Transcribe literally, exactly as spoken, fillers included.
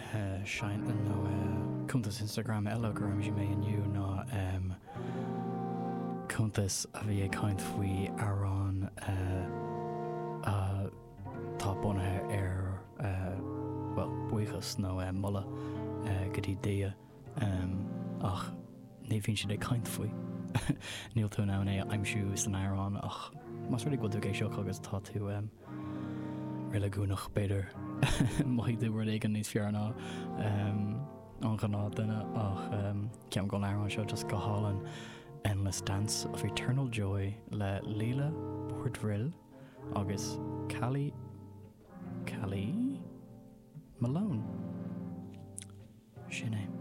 Sein nó cuntas Instagram eile go raibh mé aniu ná cuntas a bhí ag caint faoi arán tá bunathe ar well buchas nó mula go dtí dia ach ní bhíonn siad ag caint faoi. Níl tú ná é aimsiú san arán ach mas ruí go gééis seo agus tá tú riile gúnach beidir maidú bhar ag an níos fearná an gná duine ach ceam go arán seo just go hálan Endless Dance of Eternal Joy le Leila Boardville agus Callie Callie Malone sin é.